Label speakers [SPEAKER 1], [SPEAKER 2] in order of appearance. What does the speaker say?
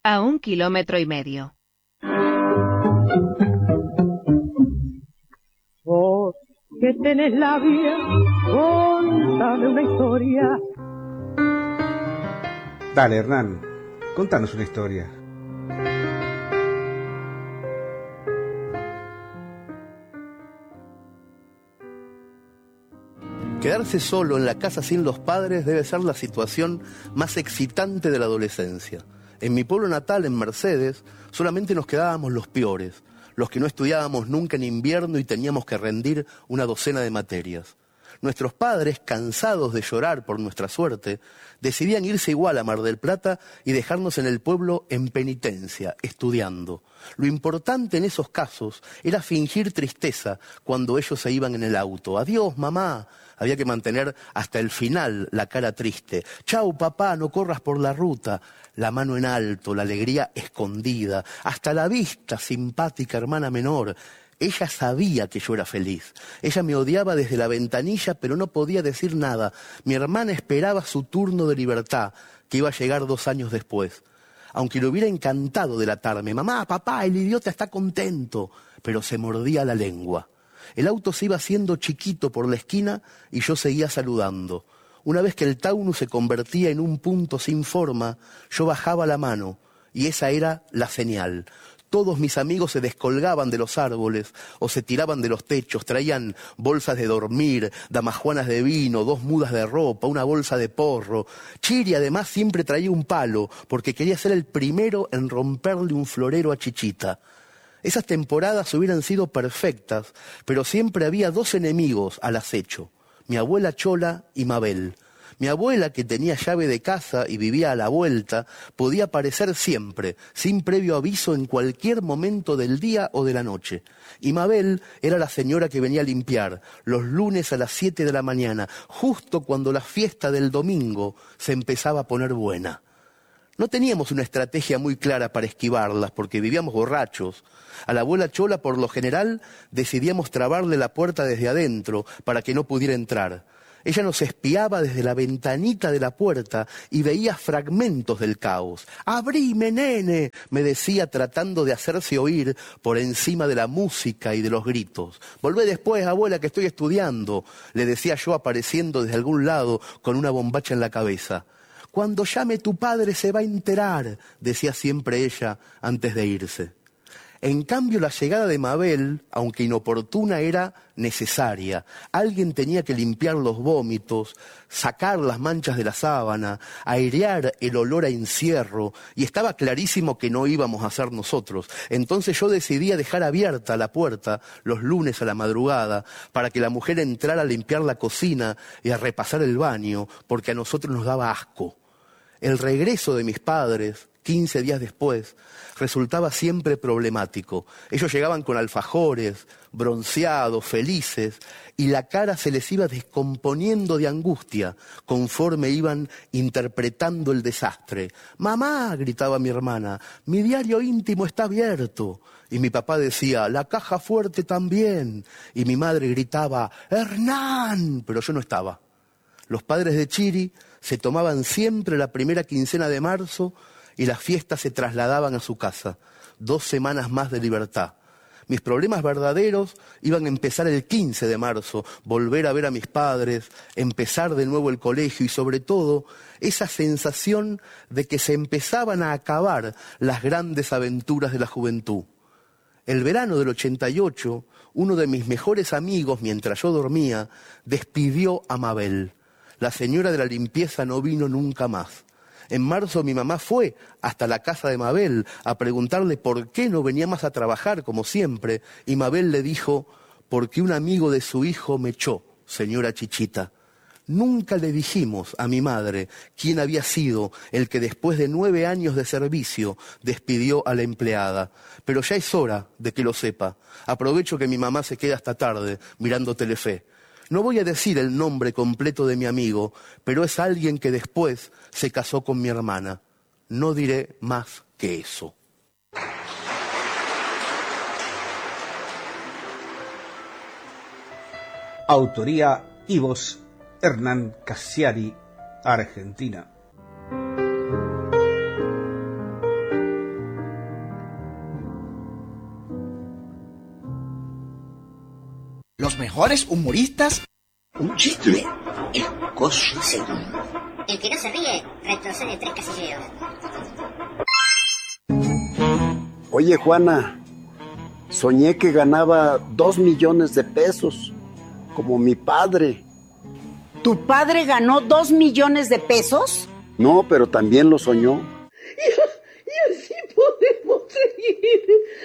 [SPEAKER 1] a 1,5 kilómetros.
[SPEAKER 2] Vos que tenés la vida, contame una historia.
[SPEAKER 3] Dale, Hernán, contanos una historia.
[SPEAKER 4] Quedarse solo en la casa sin los padres debe ser la situación más excitante de la adolescencia. En mi pueblo natal, en Mercedes, solamente nos quedábamos los peores, los que no estudiábamos nunca en invierno y teníamos que rendir una docena de materias. Nuestros padres, cansados de llorar por nuestra suerte, decidían irse igual a Mar del Plata y dejarnos en el pueblo en penitencia, estudiando. Lo importante en esos casos era fingir tristeza cuando ellos se iban en el auto. «Adiós, mamá». Había que mantener hasta el final la cara triste. «Chau, papá, no corras por la ruta». La mano en alto, la alegría escondida, hasta la vista simpática hermana menor. Ella sabía que yo era feliz. Ella me odiaba desde la ventanilla, pero no podía decir nada. Mi hermana esperaba su turno de libertad, que iba a llegar 2 años después. Aunque le hubiera encantado delatarme, «Mamá, papá, el idiota está contento», pero se mordía la lengua. El auto se iba haciendo chiquito por la esquina y yo seguía saludando. Una vez que el Taunus se convertía en un punto sin forma, yo bajaba la mano y esa era la señal. Todos mis amigos se descolgaban de los árboles o se tiraban de los techos, traían bolsas de dormir, damajuanas de vino, 2 mudas de ropa, una bolsa de porro. Chiri además siempre traía un palo porque quería ser el primero en romperle un florero a Chichita. Esas temporadas hubieran sido perfectas, pero siempre había 2 enemigos al acecho, mi abuela Chola y Mabel. Mi abuela, que tenía llave de casa y vivía a la vuelta, podía aparecer siempre, sin previo aviso, en cualquier momento del día o de la noche. Y Mabel era la señora que venía a limpiar, los lunes a las 7 de la mañana, justo cuando la fiesta del domingo se empezaba a poner buena. No teníamos una estrategia muy clara para esquivarlas, porque vivíamos borrachos. A la abuela Chola, por lo general, decidíamos trabarle la puerta desde adentro para que no pudiera entrar. Ella nos espiaba desde la ventanita de la puerta y veía fragmentos del caos. «¡Abrime, nene!», me decía tratando de hacerse oír por encima de la música y de los gritos. «Volvé después, abuela, que estoy estudiando», le decía yo apareciendo desde algún lado con una bombacha en la cabeza. «Cuando llame tu padre se va a enterar», decía siempre ella antes de irse. En cambio, la llegada de Mabel, aunque inoportuna, era necesaria. Alguien tenía que limpiar los vómitos, sacar las manchas de la sábana, airear el olor a encierro, y estaba clarísimo que no íbamos a ser nosotros. Entonces yo decidía dejar abierta la puerta los lunes a la madrugada para que la mujer entrara a limpiar la cocina y a repasar el baño, porque a nosotros nos daba asco. El regreso de mis padres, 15 días después, resultaba siempre problemático. Ellos llegaban con alfajores, bronceados, felices, y la cara se les iba descomponiendo de angustia conforme iban interpretando el desastre. «Mamá», gritaba mi hermana, «mi diario íntimo está abierto». Y mi papá decía, «la caja fuerte también». Y mi madre gritaba, «Hernán», pero yo no estaba. Los padres de Chiri se tomaban siempre la primera quincena de marzo y las fiestas se trasladaban a su casa. 2 semanas más de libertad. Mis problemas verdaderos iban a empezar el 15 de marzo, volver a ver a mis padres, empezar de nuevo el colegio y sobre todo esa sensación de que se empezaban a acabar las grandes aventuras de la juventud. El verano del 88, uno de mis mejores amigos, mientras yo dormía, despidió a Mabel. La señora de la limpieza no vino nunca más. En marzo mi mamá fue hasta la casa de Mabel a preguntarle por qué no venía más a trabajar como siempre, y Mabel le dijo, «porque un amigo de su hijo me echó, señora Chichita». Nunca le dijimos a mi madre quién había sido el que después de 9 años de servicio despidió a la empleada, pero ya es hora de que lo sepa. Aprovecho que mi mamá se queda hasta tarde mirando Telefe. No voy a decir el nombre completo de mi amigo, pero es alguien que después se casó con mi hermana. No diré más que eso.
[SPEAKER 3] Autoría y voz, Hernán Cassiari, Argentina.
[SPEAKER 5] los mejores humoristas.
[SPEAKER 6] Un chiste es cosa seria.
[SPEAKER 7] El que no se ríe retrocede 3 casilleros.
[SPEAKER 8] Oye, Juana, soñé que ganaba 2 millones de pesos, como mi padre.
[SPEAKER 9] ¿Tu padre ganó 2 millones de pesos?
[SPEAKER 8] No, pero también lo soñó.
[SPEAKER 2] Y así podemos seguir